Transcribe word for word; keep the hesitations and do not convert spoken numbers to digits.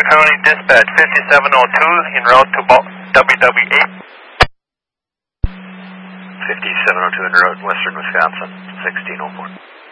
County Dispatch, fifty-seven oh two, en route to W W eight. fifty-seven oh two en route, Western Wisconsin, sixteen oh four.